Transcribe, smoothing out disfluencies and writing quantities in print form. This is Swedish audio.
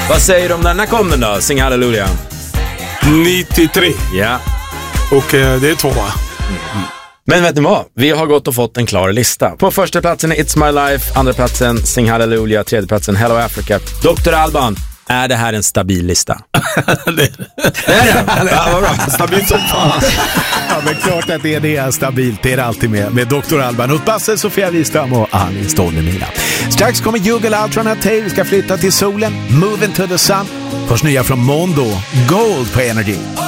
Vad säger du om den här kom då? Sing Hallelujah. 93. Ja. Och det är 2. Men vet ni vad? Vi har gått och fått en klar lista. På första platsen är It's My Life, andra platsen Sing Hallelujah, tredje platsen Hello Africa. Dr. Alban, är det här en stabil lista? Det är det. Ja, vad bra. Stabilt som fan. Ja, men klart att det är stabilt. Det är det alltid med Dr. Alban och Basse, Sofia Wistam och Alice Stollemina. Strax kommer Juggle Ultranate. Vi ska flytta till solen. Moving to the sun. Först nya från Mondo. Gold på Energy.